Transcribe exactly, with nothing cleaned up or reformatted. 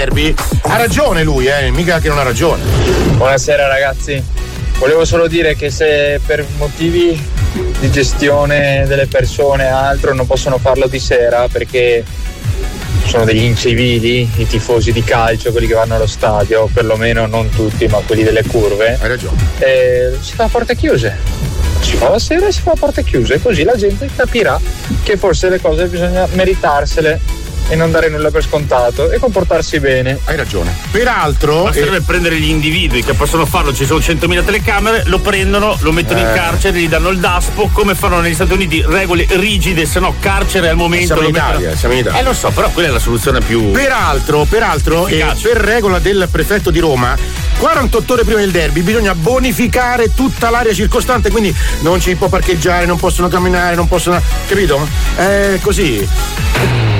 derby. Ha ragione lui, eh, mica che non ha ragione. Buonasera ragazzi, volevo solo dire che se per motivi di gestione delle persone e altro non possono farlo di sera perché sono degli incivili i tifosi di calcio, quelli che vanno allo stadio, perlomeno non tutti ma quelli delle curve, hai ragione, e si fa a porte chiuse, si fa la sera e si fa a porte chiuse, così la gente capirà che forse le cose bisogna meritarsele e non dare nulla per scontato e comportarsi bene. Hai ragione. Peraltro basterebbe eh... prendere gli individui che possono farlo, ci sono centomila telecamere, lo prendono, lo mettono eh... in carcere, gli danno il daspo come fanno negli Stati Uniti, regole rigide, se no carcere al momento. Siamo in lo Italia, mettono... siamo in Italia. Eh lo so, però quella è la soluzione più. Peraltro, peraltro eh, per regola del prefetto di Roma, quarantotto ore prima del derby bisogna bonificare tutta l'area circostante, quindi non ci può parcheggiare, non possono camminare, non possono. Capito? È così.